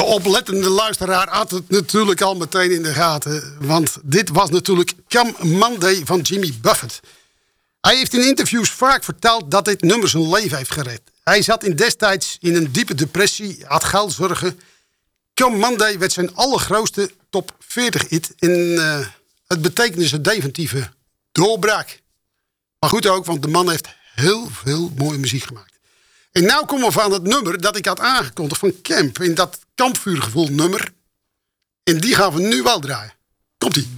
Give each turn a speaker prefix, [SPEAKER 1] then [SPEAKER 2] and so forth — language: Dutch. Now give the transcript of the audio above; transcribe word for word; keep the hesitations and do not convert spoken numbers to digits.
[SPEAKER 1] oplettende luisteraar had het natuurlijk al meteen in de gaten. Want dit was natuurlijk Come Monday van Jimmy Buffett. Hij heeft in interviews vaak verteld dat dit nummer zijn leven heeft gered. Hij zat in destijds in een diepe depressie, had geldzorgen. Come Monday werd zijn allergrootste top veertig hit. En uh, het betekende zijn definitieve doorbraak. Maar goed ook, want de man heeft heel veel mooie muziek gemaakt. En nou komen we van het nummer dat ik had aangekondigd van Camp. In dat kampvuurgevoel nummer. En die gaan we nu wel draaien. Komt-ie.